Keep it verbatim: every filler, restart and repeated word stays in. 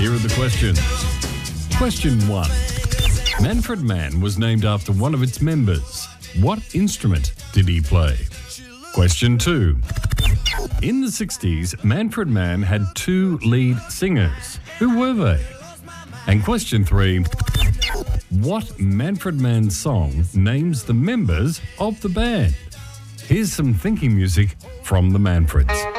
Here are the questions. Question one. Manfred Mann was named after one of its members. What instrument did he play? Question two. In the sixties, Manfred Mann had two lead singers. Who were they? And question three. What Manfred Mann song names the members of the band? Here's some thinking music from the Manfreds.